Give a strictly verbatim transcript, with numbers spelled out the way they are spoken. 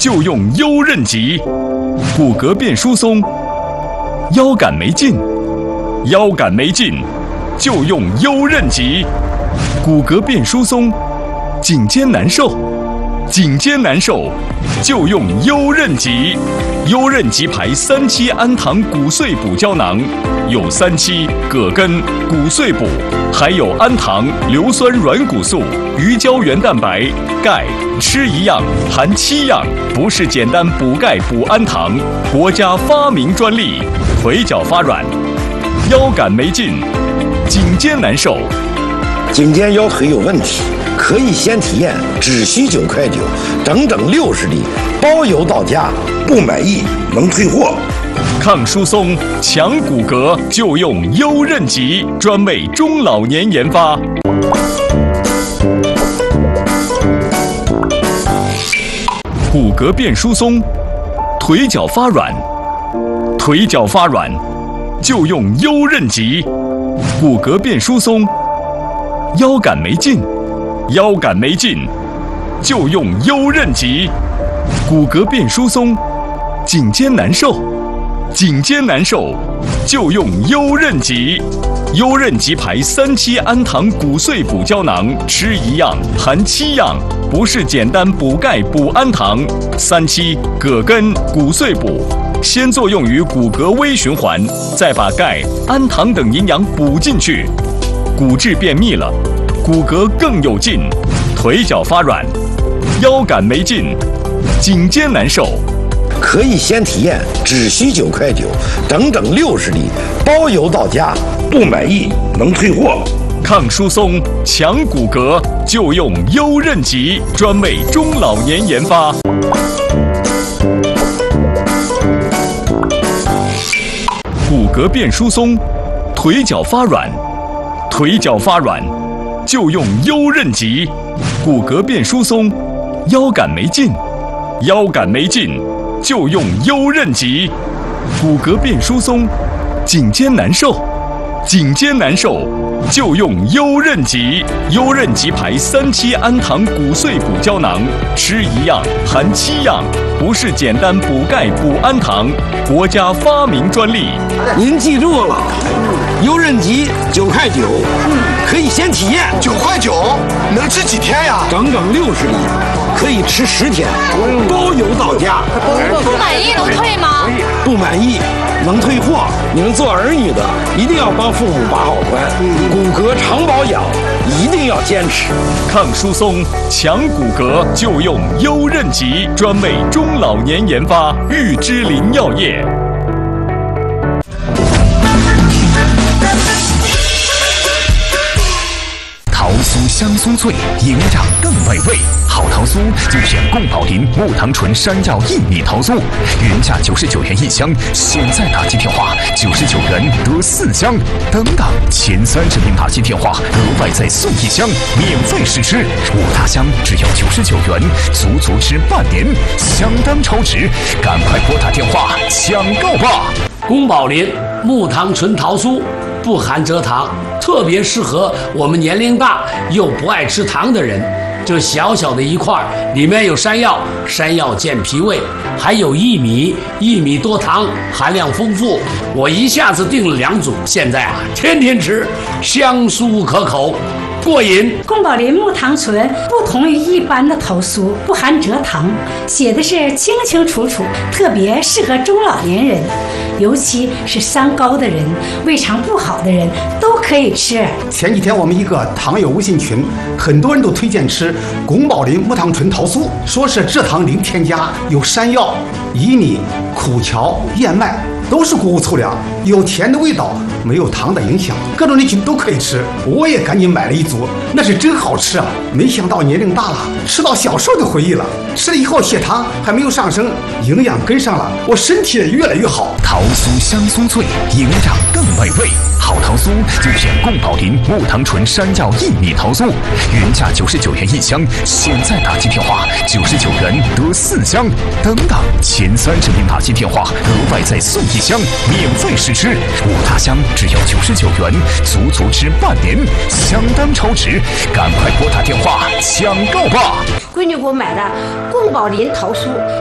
就用优韧极，骨骼变疏松，腰杆没劲，腰杆没劲，就用优韧极，骨骼变疏松，颈肩难受，颈肩难受，就用优韧极。优韧极牌三七氨糖骨碎补胶囊，有三七、葛根、骨碎补，还有氨糖、硫酸软骨素、鱼胶原蛋白、钙，吃一样含七样，不是简单补钙补氨糖，国家发明专利。腿脚发软，腰杆没劲，颈肩难受， 颈肩腰腿有问题，可以先体验，只需九块九，整整六十粒，包邮到家，不满意能退货。 抗疏松、强骨骼，就用优韧极，专为中老年研发。骨骼变疏松，腿脚发软，腿脚发软，就用优韧极。骨骼变疏松，腰杆没劲，腰杆没劲，就用优韧极。骨骼变疏松，颈肩难受，颈肩难受，就用优韧极。优韧极牌三七氨糖骨碎补胶囊，吃一样含七样，不是简单补钙补氨糖。三七、葛根、骨碎补，先作用于骨骼微循环，再把钙、氨糖等营养补进去，骨质变密了，骨骼更有劲，腿脚发软，腰杆没劲，颈肩难受。 可以先体验，只需九块九，整整六十粒，包邮到家，不满意能退货。 抗疏松、强骨骼，就用优韧极，专为中老年研发。骨骼变疏松，腿脚发软，腿脚发软，就用优韧极。骨骼变疏松，腰杆没劲，腰杆没劲，就用优韧极。骨骼变疏松，颈肩难受，颈肩难受，就用优韧极。优韧极牌三七氨糖骨碎补胶囊，吃一样含七样，不是简单补钙补氨糖，国家发明专利。 您记住了，优韧极九块九，可以先体验。 九块九能吃几天呀？ 整整六十粒，可以吃十天，包邮到家。 不满意能退吗？ 不满意能退货。你们做儿女的一定要帮父母把好关，骨骼常保养一定要坚持。 抗疏松、强骨骼，就用优韧极，专为中老年研发。玉芝林药业。 桃酥香酥脆，营养更美味。好桃酥就选宫保林木糖醇山药薏米桃酥，原价九十九元一箱，现在打进电话九十九元得四箱。等等，前三十名打进电话额外再送一箱，免费试吃。五大箱只要九十九元，足足吃半年，相当超值。赶快拨打电话抢购吧！ 宫保林木糖醇桃酥不含蔗糖，特别适合我们年龄大又不爱吃糖的人。这小小的一块，里面有山药，山药健脾胃，还有薏米，薏米多糖，含量丰富。我一下子订了两组，现在啊，天天吃，香酥可口，过瘾。 宫保林木糖醇不同于一般的桃酥，不含蔗糖，写的是清清楚楚，特别适合中老年人，尤其是三高的人、胃肠不好的人都可以吃。 前几天我们一个糖友微信群，很多人都推荐吃宫保林木糖醇桃酥，说是蔗糖零添加，有山药、薏米、苦荞、燕麦，都是谷物粗粮，有甜的味道，没有糖的影响，各种人群都可以吃。我也赶紧买了一组，那是真好吃啊！没想到年龄大了，吃到小时候的回忆了。吃了以后血糖还没有上升，营养跟上了，我身体也越来越好。 桃酥香酥脆，营养更美味。好桃酥就选宫保林木糖醇山药薏米桃酥，原价九十九元一箱，现在打进电话九十九元得四箱。等等，前三十名打进电话额外再送一箱，免费试吃。五大箱只要九十九元，足足吃半年，相当超值。赶快拨打电话抢购吧！ 闺女给我买的宫保林桃酥。